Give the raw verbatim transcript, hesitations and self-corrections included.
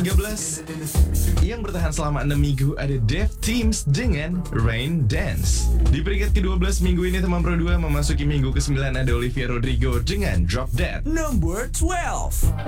tiga belas yang bertahan selama enam minggu ada Dev Teams dengan Rain Dance. Di peringkat ke dua belas minggu ini teman Pro dua memasuki minggu ke sembilan ada Olivia Rodrigo dengan Drop Dead. Number twelve.